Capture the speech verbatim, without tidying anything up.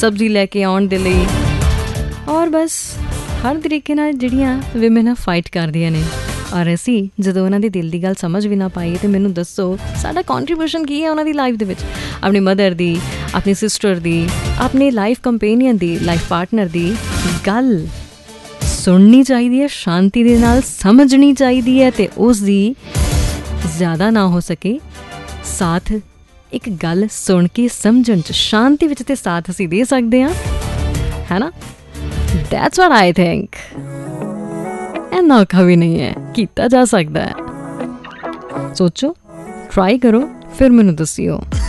ਸਬਜ਼ੀ ਲੈ ਕੇ ਆਉਣ ਦੇ ਲਈ, ਔਰ ਬਸ ਹਰ ਤਰੀਕੇ ਨਾਲ ਜਿਹੜੀਆਂ ਵਿਮਨ ਆ ਫਾਈਟ ਕਰਦੀਆਂ ਨੇ। ਔਰ ਅਸੀਂ ਜਦੋਂ ਉਹਨਾਂ ਦੇ ਦਿਲ ਦੀ ਗੱਲ ਸਮਝ ਵੀ ਨਾ ਪਾਈਏ ਤਾਂ ਮੈਨੂੰ ਦੱਸੋ ਸਾਡਾ ਕੰਟਰੀਬਿਊਸ਼ਨ ਕੀ ਹੈ ਉਹਨਾਂ ਦੀ ਲਾਈਫ ਦੇ ਵਿੱਚ। ਆਪਣੀ ਮਦਰ ਦੀ, ਆਪਣੀ ਸਿਸਟਰ ਦੀ, ਆਪਣੇ ਲਾਈਫ ਕੰਪੇਨੀਅਨ ਦੀ, ਲਾਈਫ ਪਾਰਟਨਰ ਦੀ ਗੱਲ ਸੁਣਨੀ ਚਾਹੀਦੀ ਹੈ, ਸ਼ਾਂਤੀ ਦੇ ਨਾਲ ਸਮਝਣੀ ਚਾਹੀਦੀ ਹੈ, ਅਤੇ ਉਸ ਦੀ ਜ਼ਿਆਦਾ ਨਾ ਹੋ ਸਕੇ ਸਾਥ ਇੱਕ ਗੱਲ ਸੁਣ ਕੇ ਸਮਝਣ 'ਚ, ਸ਼ਾਂਤੀ ਵਿੱਚ ਤੇ ਸਾਥ ਅਸੀਂ ਦੇ ਸਕਦੇ ਹਾਂ, ਹੈ ਨਾ। That's what I think. ਇੰਨਾ ਔਖਾ ਵੀ ਨਹੀਂ ਹੈ, ਕੀਤਾ ਜਾ ਸਕਦਾ ਹੈ। ਸੋਚੋ, ਟਰਾਈ ਕਰੋ, ਫਿਰ ਮੈਨੂੰ ਦੱਸਿਓ।